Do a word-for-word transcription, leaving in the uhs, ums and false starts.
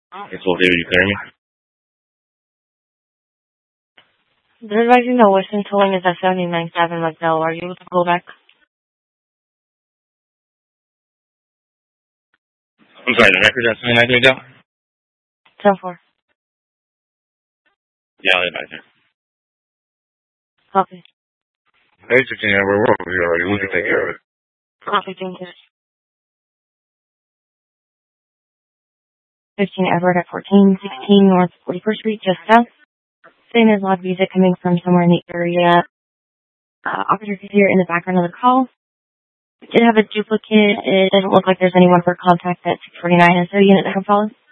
It's well, David, you clear me? They're advising that Western tolling is at seventy-nine seven McDowell. Are you able to go back? I'm sorry, the record at seventy-nine three down? ten four. Yeah, I'll advise her. Copy. Hey, Virginia, we're over here already. We can take care of it. Copy, thank you. fifteen Everett at fourteen sixteen North forty-first Street, just south. Saying there's a lot of music coming from somewhere in the area. Uh, operator is here in the background of the call. We did have a duplicate. It doesn't look like there's anyone for contact at six forty-nine. Is there a unit that can follow?